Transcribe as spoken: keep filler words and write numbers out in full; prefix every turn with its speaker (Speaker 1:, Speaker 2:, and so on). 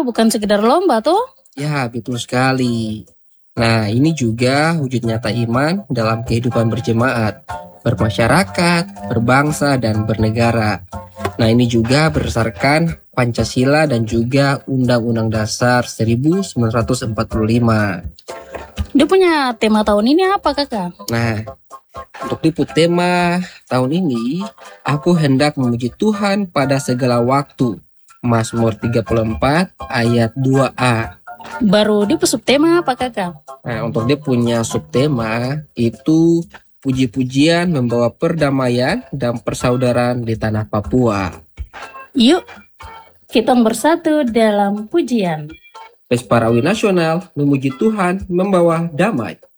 Speaker 1: Oh, bukan sekedar lomba toh?
Speaker 2: Ya, betul sekali. Nah, ini juga wujud nyata iman dalam kehidupan berjemaat, bermasyarakat, berbangsa, dan bernegara. Nah, ini juga berdasarkan Pancasila dan juga Undang-Undang Dasar seribu sembilan ratus empat puluh lima.
Speaker 1: Dia punya tema tahun ini apa, Kakak?
Speaker 2: Nah, untuk liput tema tahun ini, aku hendak memuji Tuhan pada segala waktu. Mazmur tiga puluh empat ayat dua a.
Speaker 1: Baru dia subtema apa, Kakak?
Speaker 2: Nah, untuk dia punya subtema itu puji-pujian membawa perdamaian dan persaudaraan di tanah Papua.
Speaker 1: Yuk, kita bersatu dalam pujian.
Speaker 2: Pesparawi Nasional memuji Tuhan membawa damai.